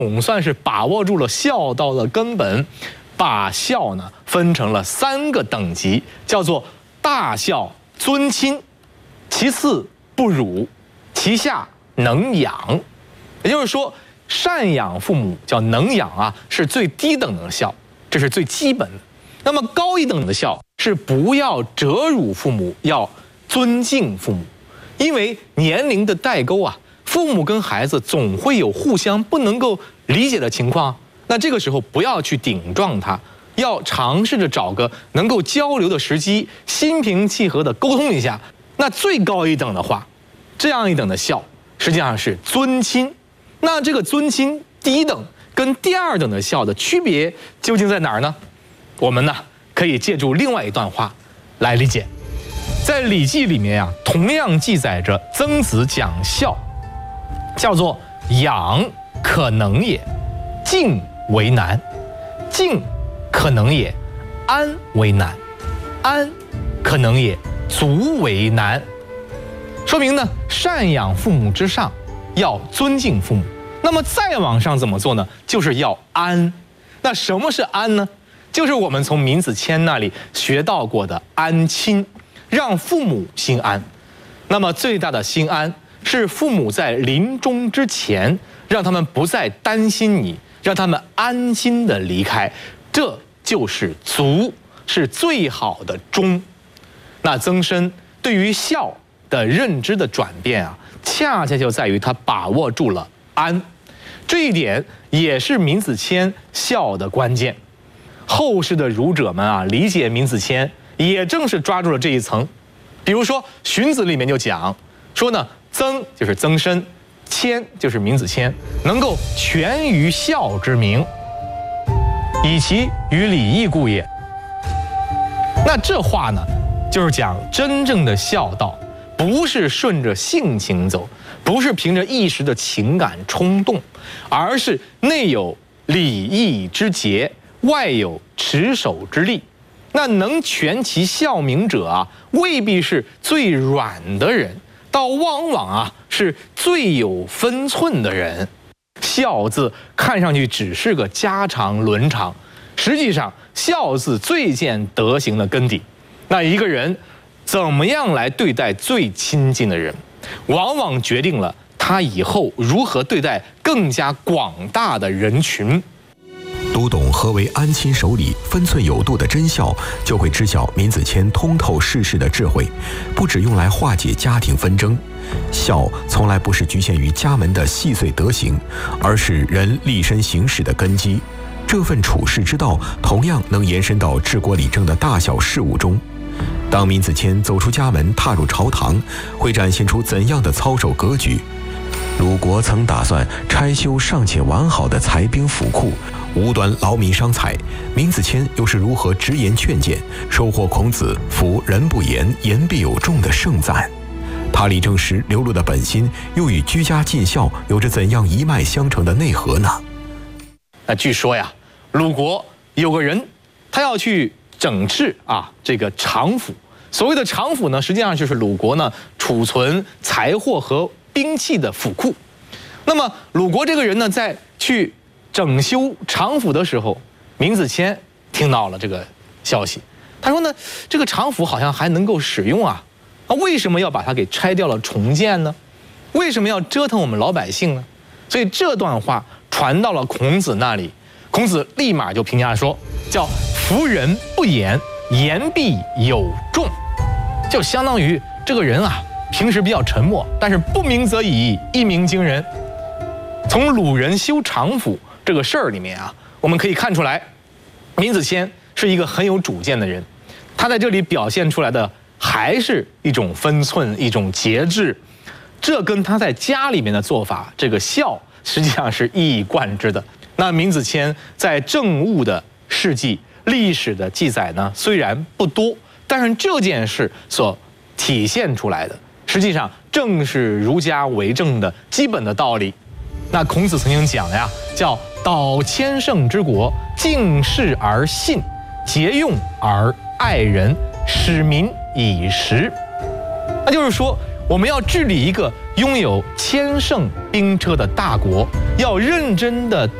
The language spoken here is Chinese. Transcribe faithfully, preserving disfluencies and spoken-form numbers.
总算是把握住了孝道的根本，把孝呢分成了三个等级，叫做大孝尊亲，其次不辱，其下能养。也就是说，赡养父母叫能养啊，是最低等的孝，这是最基本的。那么高一等的孝是不要折辱父母，要尊敬父母。因为年龄的代沟啊，父母跟孩子总会有互相不能够理解的情况。那这个时候不要去顶撞他，要尝试着找个能够交流的时机，心平气和的沟通一下。那最高一等的话，这样一等的孝实际上是尊亲。那这个尊亲第一等跟第二等的孝的区别究竟在哪儿呢？我们呢可以借助另外一段话来理解。在《礼记》里面啊，同样记载着曾子讲孝，叫做养可能也，敬为难；敬可能也，安为难；安可能也，足为难。说明呢，赡养父母之上要尊敬父母，那么再往上怎么做呢？就是要安。那什么是安呢？就是我们从闵子骞那里学到过的安亲，让父母心安。那么最大的心安是父母在临终之前，让他们不再担心你，让他们安心的离开，这就是足，是最好的忠。那曾参对于孝的认知的转变啊，恰恰就在于他把握住了安，这一点也是闵子骞孝的关键。后世的儒者们啊，理解闵子骞也正是抓住了这一层。比如说《荀子》里面就讲说呢，曾就是曾参，谦就是闵子骞，能够全于孝之名，以其于礼义故也。那这话呢，就是讲真正的孝道不是顺着性情走，不是凭着一时的情感冲动，而是内有礼义之节，外有持守之力。那能全其孝名者啊，未必是最软的人，倒往往啊是最有分寸的人。孝字看上去只是个家常伦常，实际上孝字最见德行的根底。那一个人怎么样来对待最亲近的人，往往决定了他以后如何对待更加广大的人群。 读懂何为安亲守礼、分寸有度的真孝，就会知晓闵子骞通透世事的智慧，不只用来化解家庭纷争。孝从来不是局限于家门的细碎德行，而是人立身行事的根基。这份处世之道，同样能延伸到治国理政的大小事务中。当闵子骞走出家门，踏入朝堂，会展现出怎样的操守格局？鲁国曾打算拆修尚且完好的财兵府库，无端劳民伤财，闵子骞又是如何直言劝谏，收获孔子夫人不言，言必有重的盛赞？他理政时流露的本心，又与居家尽孝有着怎样一脉相承的内核呢？ 那据说呀，鲁国有个人，他要去整治啊这个常府。所谓的常府呢，实际上就是鲁国呢储存财货和兵器的府库。那么鲁国这个人呢，在去整修常府的时候，闵子骞听到了这个消息，他说呢，这个常府好像还能够使用啊，那为什么要把它给拆掉了重建呢？为什么要折腾我们老百姓呢？所以这段话传到了孔子那里，孔子立马就评价说，叫夫人不言，言必有重，就相当于这个人啊，平时比较沉默，但是不鸣则已，一鸣惊人。从鲁人修常府这个事儿里面啊，我们可以看出来，闵子骞是一个很有主见的人。他在这里表现出来的还是一种分寸，一种节制，这跟他在家里面的做法，这个孝实际上是一以贯之的。那闵子骞在政务的事迹、历史的记载呢，虽然不多，但是这件事所体现出来的，实际上正是儒家为政的基本的道理。那孔子曾经讲呀，叫导千乘之国，敬事而信，节用而爱人，使民以时。那就是说，我们要治理一个拥有千乘兵车的大国，要认真的